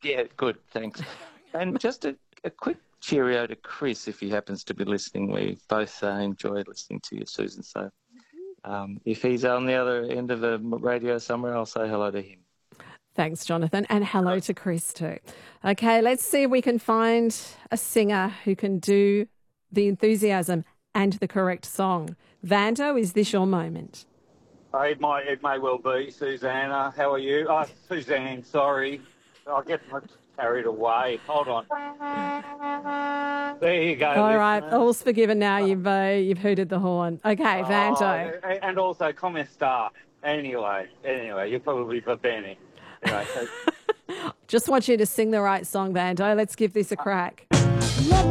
Yeah, good, thanks. And just a quick cheerio to Chris, if he happens to be listening. We both enjoy listening to you, Susan. So if he's on the other end of the radio somewhere, I'll say hello to him. Thanks, Jonathan, and hello to Chris too. Okay, let's see if we can find a singer who can do the enthusiasm and the correct song. Vando, is this your moment? It may well be. Susanna, how are you? Oh, Suzanne, sorry. I'll get carried away. Hold on. There you go. All right, listeners. all's forgiven now. You've hooted the horn. Okay, Vando. And also, come star. Anyway, you're probably for Benny. Anyway, Just want you to sing the right song, Vando. Let's give this a crack.